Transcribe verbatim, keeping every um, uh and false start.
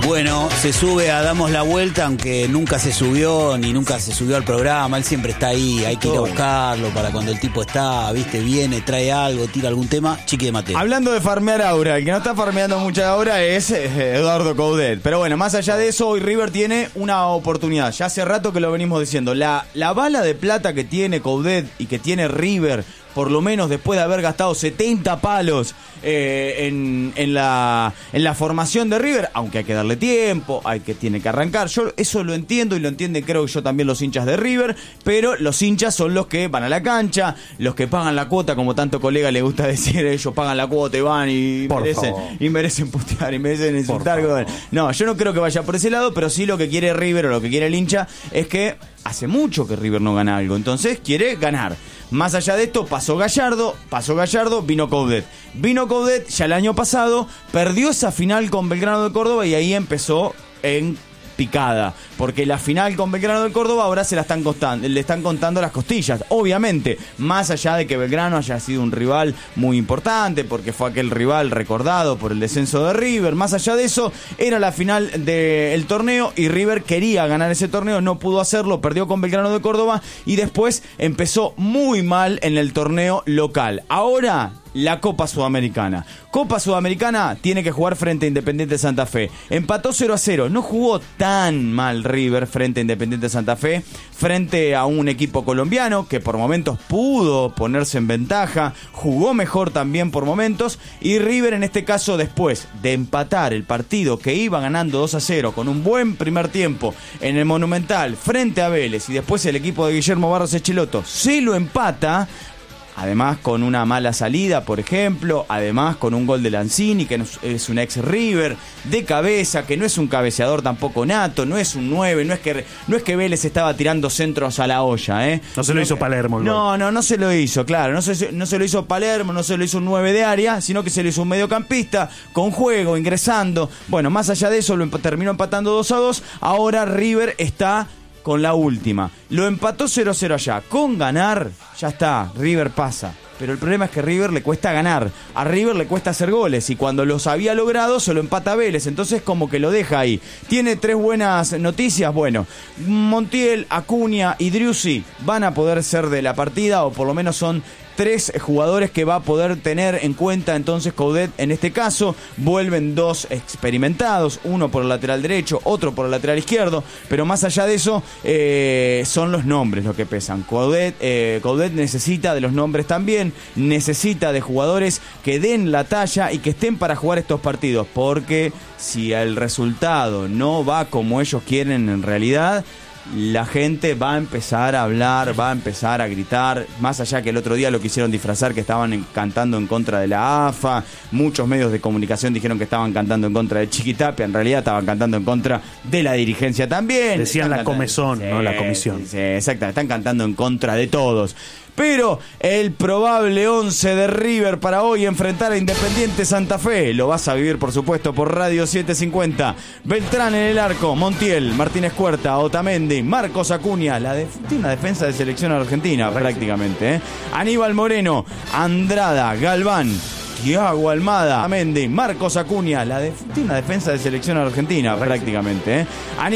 Bueno, se sube a Damos la Vuelta, aunque nunca se subió, ni nunca se subió al programa. Él siempre está ahí, hay que ir a buscarlo para cuando el tipo está, viste, viene, trae algo, tira algún tema. Chiqui de Mateo. Hablando de farmear aura, el que no está farmeando mucha aura es eh, Eduardo Coudet. Pero bueno, más allá de eso, hoy River tiene una oportunidad. Ya hace rato que lo venimos diciendo. La, la bala de plata que tiene Coudet y que tiene River, por lo menos después de haber gastado setenta palos eh, en, en, la, en la formación de River, aunque hay que darle tiempo, hay que tiene que arrancar. Yo eso lo entiendo y lo entienden, creo que yo también, los hinchas de River, pero los hinchas son los que van a la cancha, los que pagan la cuota, como tanto colega le gusta decir, ellos pagan la cuota y van y por merecen, favor. y merecen putear y merecen insultar. No, yo no creo que vaya por ese lado, pero sí lo que quiere River o lo que quiere el hincha es que hace mucho que River no gana algo, entonces quiere ganar. Más allá de esto, pasó Gallardo, pasó Gallardo, vino Coudet. Vino Coudet ya el año pasado, perdió esa final con Belgrano de Córdoba y ahí empezó en picada, porque la final con Belgrano de Córdoba ahora se la están contando, le están contando las costillas, obviamente, más allá de que Belgrano haya sido un rival muy importante, porque fue aquel rival recordado por el descenso de River, más allá de eso, era la final del torneo y River quería ganar ese torneo, no pudo hacerlo, perdió con Belgrano de Córdoba y después empezó muy mal en el torneo local. Ahora la Copa Sudamericana. Copa Sudamericana tiene que jugar frente a Independiente Santa Fe. Empató cero a cero. No jugó tan mal River frente a Independiente Santa Fe, frente a un equipo colombiano que por momentos pudo ponerse en ventaja, jugó mejor también por momentos, y River en este caso, después de empatar el partido que iba ganando dos a cero con un buen primer tiempo en el Monumental frente a Vélez, y después el equipo de Guillermo Barros Echeloto se lo empata, además con una mala salida, por ejemplo, además con un gol de Lanzini, que es un ex River, de cabeza, que no es un cabeceador tampoco nato, no es un nueve, no es que no es que Vélez estaba tirando centros a la olla, ¿eh? No se lo hizo Palermo. El no, gol. no, no se lo hizo, claro, no se, no se lo hizo Palermo, no se lo hizo un nueve de área, sino que se lo hizo un mediocampista, con juego, ingresando. Bueno, más allá de eso, lo emp- terminó empatando dos a dos, ahora River está con la última. Lo empató cero a cero allá. Con ganar, ya está, River pasa. Pero el problema es que a River le cuesta ganar. A River le cuesta hacer goles. Y cuando los había logrado, se lo empata a Vélez. Entonces como que lo deja ahí. Tiene tres buenas noticias. Bueno, Montiel, Acuña y Driussi van a poder ser de la partida, o por lo menos son tres jugadores que va a poder tener en cuenta entonces Coudet. En este caso vuelven dos experimentados, uno por el lateral derecho, otro por el lateral izquierdo, pero más allá de eso eh, son los nombres lo que pesan. Coudet, eh, Coudet necesita de los nombres también, necesita de jugadores que den la talla y que estén para jugar estos partidos, porque si el resultado no va como ellos quieren en realidad, la gente va a empezar a hablar, va a empezar a gritar, más allá que el otro día lo quisieron disfrazar, que estaban en, cantando en contra de la A F A, muchos medios de comunicación dijeron que estaban cantando en contra de Chiquitapia, en realidad estaban cantando en contra de la dirigencia también. Decían la comezón, sí, no la comisión. Sí, exacto, están cantando en contra de todos. Pero el probable once de River para hoy enfrentar a Independiente Santa Fe lo vas a vivir, por supuesto, por Radio setecientos cincuenta. Beltrán en el arco, Montiel, Martínez Cuerta, Otamendi, Marcos Acuña, la de, tiene una defensa de selección argentina prácticamente, ¿eh? Aníbal Moreno, Andrada, Galván, Thiago Almada, Otamendi, Marcos Acuña, la de, tiene una defensa de selección argentina prácticamente, ¿eh?